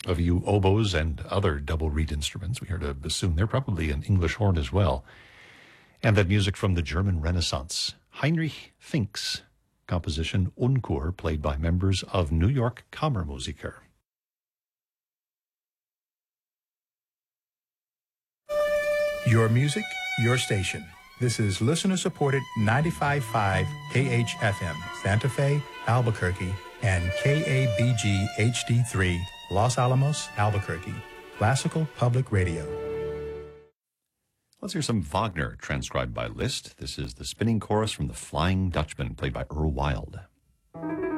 of you oboes and other double reed instruments. We heard a bassoon there, probably an English horn as well. And that music from the German Renaissance. Heinrich Fink's composition Unkur, played by members of New York Kammermusiker. Your music, your station. This is listener-supported 95.5 KHFM, Santa Fe, Albuquerque, and KABG HD3, Los Alamos, Albuquerque. Classical Public Radio. Let's hear some Wagner transcribed by Liszt. This is the spinning chorus from The Flying Dutchman, played by Earl Wild.